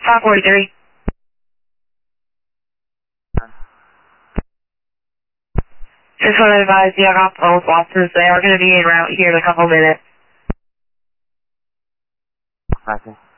543. Just want to advise you, I got both officers. They are going to be en route here in a couple minutes. Gotcha.